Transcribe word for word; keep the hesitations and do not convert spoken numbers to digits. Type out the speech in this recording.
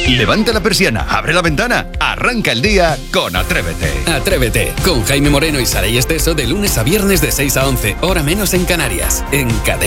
Levanta la persiana, abre la ventana, arranca el día con Atrévete. Atrévete, con Jaime Moreno y Saray Esteso de lunes a viernes de seis a once, hora menos en Canarias, en Cadena.